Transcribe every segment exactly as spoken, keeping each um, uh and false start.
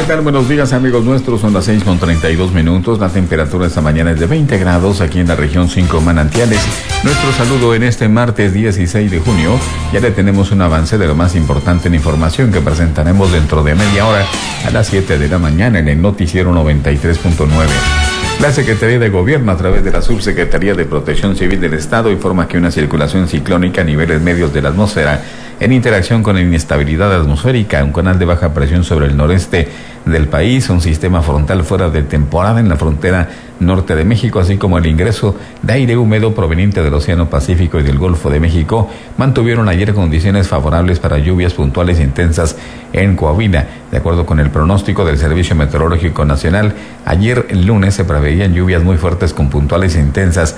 tal? Buenos días, amigos nuestros. Son las seis con treinta y dos minutos. La temperatura esta mañana es de veinte grados aquí en la región cinco Manantiales. Nuestro saludo en este martes dieciséis de junio. Ya le tenemos un avance de lo más importante en información que presentaremos dentro de media hora a las siete de la mañana en el noticiero noventa y tres punto nueve. La Secretaría de Gobierno, a través de la Subsecretaría de Protección Civil del Estado, informa que una circulación ciclónica a niveles medios de la atmósfera, en interacción con la inestabilidad atmosférica, un canal de baja presión sobre el noreste del país, un sistema frontal fuera de temporada en la frontera norte de México, así como el ingreso de aire húmedo proveniente del Océano Pacífico y del Golfo de México, mantuvieron ayer condiciones favorables para lluvias puntuales intensas en Coahuila. De acuerdo con el pronóstico del Servicio Meteorológico Nacional, ayer el lunes se preveían lluvias muy fuertes con puntuales intensas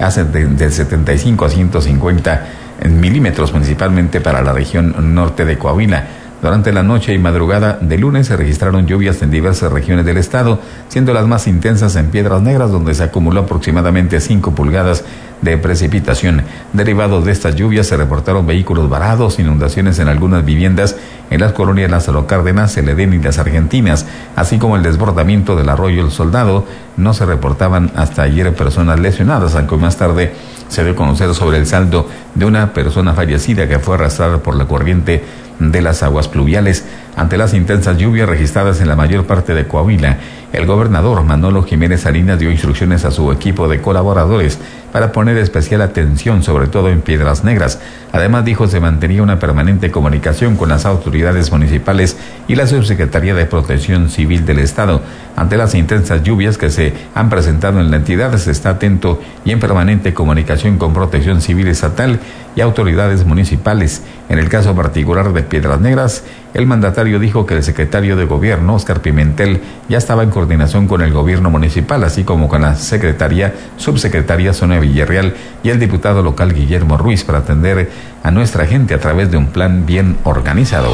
de setenta y cinco a ciento cincuenta milímetros, principalmente para la región norte de Coahuila. Durante la noche y madrugada de lunes se registraron lluvias en diversas regiones del estado, siendo las más intensas en Piedras Negras, donde se acumuló aproximadamente cinco pulgadas de precipitación. Derivados de estas lluvias se reportaron vehículos varados, inundaciones en algunas viviendas en las colonias Lázaro Cárdenas, El Edén y Las Argentinas, así como el desbordamiento del arroyo El Soldado. No se reportaban hasta ayer personas lesionadas, aunque más tarde se dio a conocer sobre el saldo de una persona fallecida que fue arrastrada por la corriente de las aguas pluviales. Ante las intensas lluvias registradas en la mayor parte de Coahuila, el gobernador Manolo Jiménez Salinas dio instrucciones a su equipo de colaboradores para poner especial atención, sobre todo en Piedras Negras. Además, dijo, se mantenía una permanente comunicación con las autoridades municipales y la Subsecretaría de Protección Civil del Estado. Ante las intensas lluvias que se han presentado en la entidad, se está atento y en permanente comunicación con Protección Civil Estatal y autoridades municipales. En el caso particular de Piedras Negras, el mandatario dijo que el secretario de Gobierno, Óscar Pimentel, ya estaba en coordinación con el gobierno municipal, así como con la secretaría, subsecretaria Sonia Villarreal y el diputado local Guillermo Ruiz, para atender a nuestra gente a través de un plan bien organizado.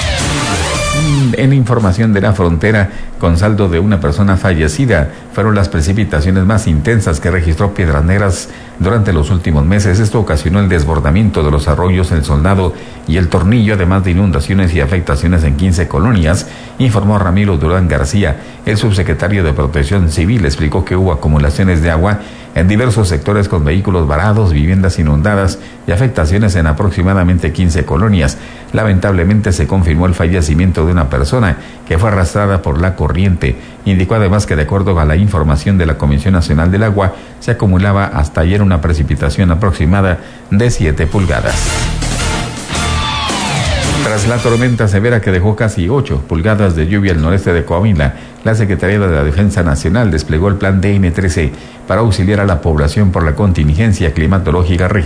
En información de la frontera, con saldo de una persona fallecida, fueron las precipitaciones más intensas que registró Piedras Negras durante los últimos meses. Esto ocasionó el desbordamiento de los arroyos El Soldado y El Tornillo, además de inundaciones y afectaciones en quince colonias, informó Ramiro Durán García. El subsecretario de Protección Civil explicó que hubo acumulaciones de agua en diversos sectores con vehículos varados, viviendas inundadas y afectaciones en aproximadamente quince colonias. Lamentablemente se confirmó el fallecimiento de una persona que fue arrastrada por la corriente. Indicó además que, de acuerdo a la información de la Comisión Nacional del Agua, se acumulaba hasta ayer una precipitación aproximada de siete pulgadas. Tras la tormenta severa que dejó casi ocho pulgadas de lluvia al noreste de Coahuila, la Secretaría de la Defensa Nacional desplegó el plan D N trece para auxiliar a la población por la contingencia climatológica regional.